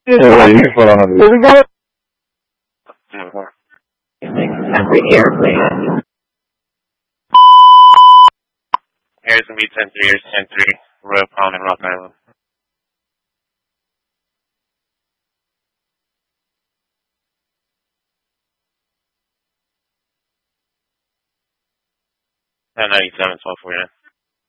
Yeah, you can put on it. Here we go. Every airplane. Harrison Beach 10-3, here's 10-3, Royal Palm and Rock Island. $1097, 12 for you.